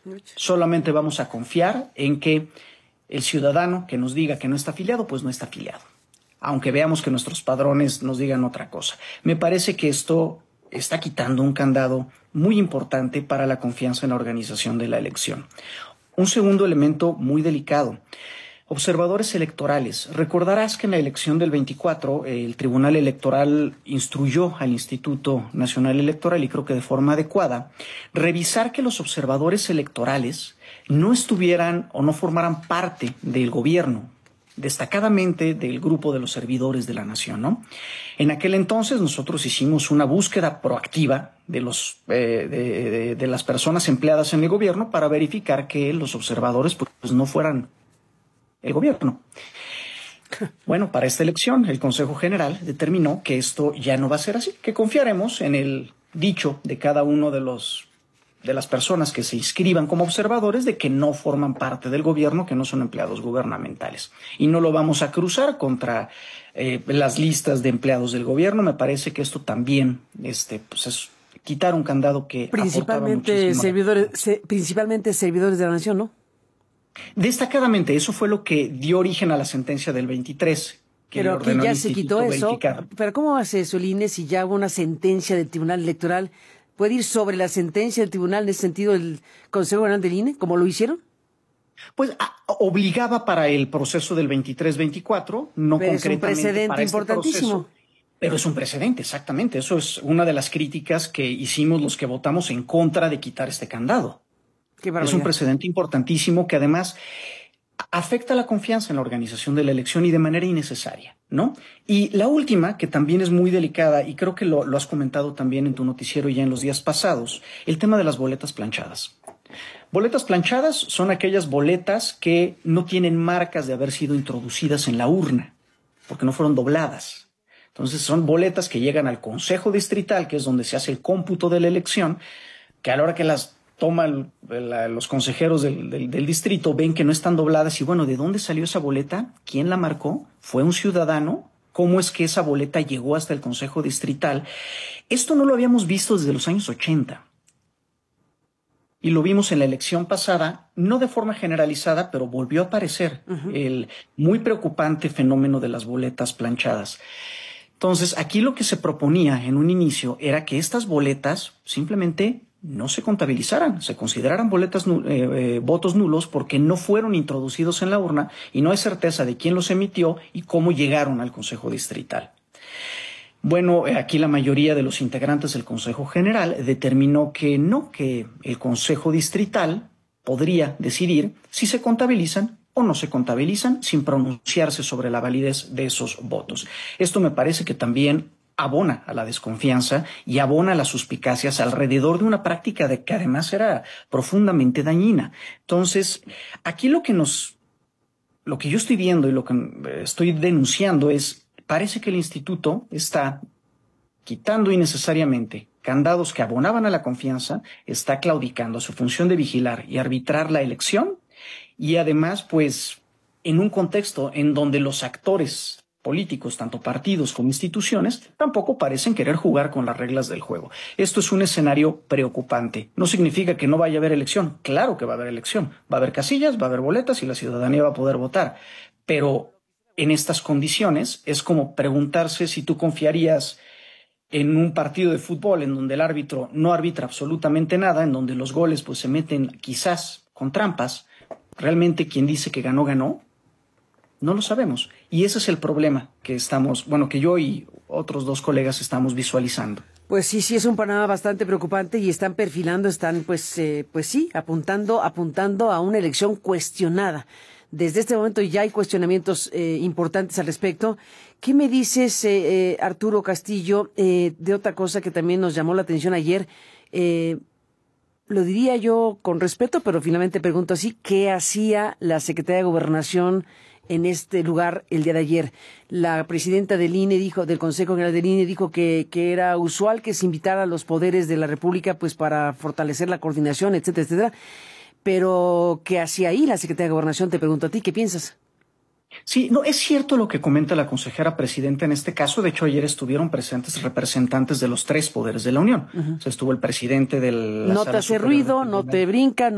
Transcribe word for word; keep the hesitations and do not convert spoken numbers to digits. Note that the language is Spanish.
Solamente vamos a confiar en que el ciudadano que nos diga que no está afiliado, pues no está afiliado, aunque veamos que nuestros padrones nos digan otra cosa. Me parece que esto está quitando un candado muy importante para la confianza en la organización de la elección. Un segundo elemento muy delicado: observadores electorales. Recordarás que en la elección del veinticuatro el Tribunal Electoral instruyó al Instituto Nacional Electoral, y creo que de forma adecuada, revisar que los observadores electorales no estuvieran o no formaran parte del gobierno, destacadamente del grupo de los servidores de la nación, ¿no? En aquel entonces nosotros hicimos una búsqueda proactiva de, los, eh, de, de, de las personas empleadas en el gobierno para verificar que los observadores pues, no fueran el gobierno. Bueno, para esta elección el Consejo General determinó que esto ya no va a ser así, que confiaremos en el dicho de cada uno de los de las personas que se inscriban como observadores de que no forman parte del gobierno, que no son empleados gubernamentales. Y no lo vamos a cruzar contra eh, las listas de empleados del gobierno. Me parece que esto también este, pues es quitar un candado que principalmente servidores, se, principalmente servidores de la nación, ¿no? Destacadamente, eso fue lo que dio origen a la sentencia del veintitrés. Que Pero aquí ya se quitó eso. Pero ¿cómo hace eso el I N E si ya hubo una sentencia del Tribunal Electoral? ¿Puede ir sobre la sentencia del tribunal en ese sentido el Consejo General del I N E, como lo hicieron? Pues a, obligaba para el proceso del veintitrés veinticuatro, no pero concretamente es un precedente para este importantísimo. Proceso, pero es un precedente, exactamente. Eso es una de las críticas que hicimos los que votamos en contra de quitar este candado. Qué es un precedente importantísimo que además afecta la confianza en la organización de la elección y de manera innecesaria, ¿no? Y la última, que también es muy delicada, y creo que lo, lo has comentado también en tu noticiero ya en los días pasados, el tema de las boletas planchadas. Boletas planchadas son aquellas boletas que no tienen marcas de haber sido introducidas en la urna, porque no fueron dobladas. Entonces son boletas que llegan al Consejo Distrital, que es donde se hace el cómputo de la elección, que a la hora que las toman la, los consejeros del, del, del distrito, ven que no están dobladas y bueno, ¿de dónde salió esa boleta? ¿Quién la marcó? ¿Fue un ciudadano? ¿Cómo es que esa boleta llegó hasta el Consejo Distrital? Esto no lo habíamos visto desde los años ochenta. Y lo vimos en la elección pasada, no de forma generalizada, pero volvió a aparecer uh-huh. el muy preocupante fenómeno de las boletas planchadas. Entonces, aquí lo que se proponía en un inicio era que estas boletas simplemente no se contabilizaran, se consideraran boletas eh, eh, votos nulos porque no fueron introducidos en la urna y no hay certeza de quién los emitió y cómo llegaron al Consejo Distrital. Bueno, aquí la mayoría de los integrantes del Consejo General determinó que no, que el Consejo Distrital podría decidir si se contabilizan o no se contabilizan sin pronunciarse sobre la validez de esos votos. Esto me parece que también abona a la desconfianza y abona a las suspicacias alrededor de una práctica de que además era profundamente dañina. Entonces, aquí lo que nos, lo que yo estoy viendo y lo que estoy denunciando es, parece que el instituto está quitando innecesariamente candados que abonaban a la confianza, está claudicando a su función de vigilar y arbitrar la elección y además, pues, en un contexto en donde los actores políticos, tanto partidos como instituciones, tampoco parecen querer jugar con las reglas del juego. Esto es un escenario preocupante. No significa que no vaya a haber elección. Claro que va a haber elección. Va a haber casillas, va a haber boletas y la ciudadanía va a poder votar. Pero en estas condiciones es como preguntarse si tú confiarías en un partido de fútbol en donde el árbitro no arbitra absolutamente nada, en donde los goles pues se meten quizás con trampas. ¿Realmente quien dice que ganó, ganó? No lo sabemos. Y ese es el problema que estamos, bueno, que yo y otros dos colegas estamos visualizando. Pues sí, sí, es un panorama bastante preocupante y están perfilando, están pues, eh, pues sí, apuntando, apuntando a una elección cuestionada. Desde este momento ya hay cuestionamientos eh, importantes al respecto. ¿Qué me dices, eh, eh, Arturo Castillo, eh, de otra cosa que también nos llamó la atención ayer? Eh, lo diría yo con respeto, pero finalmente pregunto así, ¿qué hacía la Secretaría de Gobernación en este lugar el día de ayer? La presidenta del I N E dijo, del Consejo General del I N E dijo que, que era usual que se invitara a los poderes de la República pues para fortalecer la coordinación, etcétera, etcétera. Pero, ¿qué hacía ahí la Secretaría de Gobernación? Te pregunto a ti, ¿qué piensas? Sí, no, es cierto lo que comenta la consejera presidenta en este caso. De hecho, ayer estuvieron presentes representantes de los tres poderes de la Unión. Uh-huh. O sea, estuvo el presidente del... No te hace ruido, no te brinca,